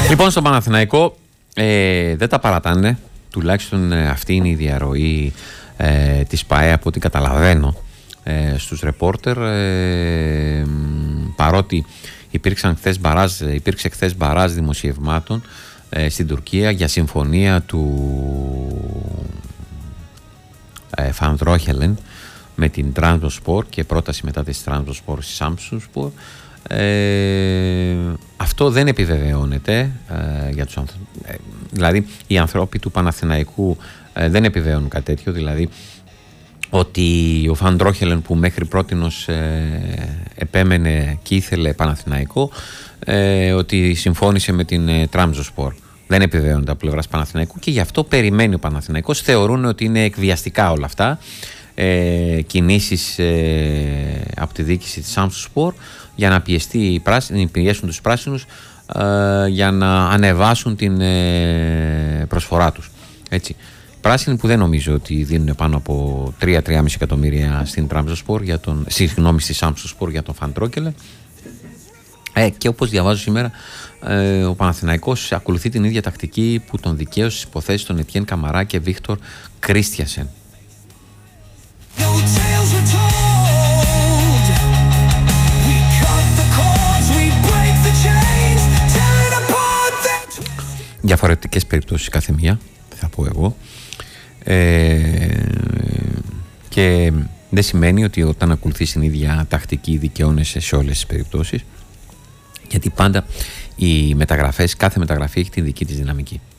Λοιπόν, στον Παναθηναϊκό δεν τα παρατάνε. Τουλάχιστον αυτή είναι η διαρροή της ΠΑΕ από ό,τι καταλαβαίνω στους ρεπόρτερ. Παρότι υπήρξε χθες μπαράζ δημοσιευμάτων στην Τουρκία για συμφωνία του Φαντρόχελεν με την Trabzonspor και πρόταση μετά της Trabzonspor στη Samsunspor. Αυτό δεν επιβεβαιώνεται για τους δηλαδή οι άνθρωποι του Παναθηναϊκού δεν επιβεβαιώνουν κάτι τέτοιο, δηλαδή ότι ο Φαντρόχελεν που μέχρι πρότινος επέμενε και ήθελε Παναθηναϊκό, ότι συμφώνησε με την Trabzonspor. Δεν επιβεβαιώνεται από πλευράς Παναθηναϊκού και γι' αυτό περιμένει ο Παναθηναϊκός. Θεωρούν ότι είναι εκβιαστικά όλα αυτά, κινήσεις από τη διοίκηση της Samsunspor για να πιέσουν τους πράσινους για να ανεβάσουν την προσφορά τους. Έτσι. Πράσινοι που δεν νομίζω ότι δίνουν πάνω από 3-3,5 εκατομμύρια στην Trabzonspor στη Samsunspor για τον Φαντρόκελε. Και όπως διαβάζω σήμερα, ο Παναθηναϊκός ακολουθεί την ίδια τακτική που τον δικαίωσε στις υποθέσεις των Ετιέν Καμαρά και Βίκτορ Κρίστιασεν. Διαφορετικές περιπτώσεις κάθε μία, θα πω εγώ, και δεν σημαίνει ότι όταν ακολουθείς την ίδια τακτική δικαιώνεσαι σε όλες τις περιπτώσεις, γιατί πάντα οι μεταγραφές, κάθε μεταγραφή έχει τη δική της δυναμική.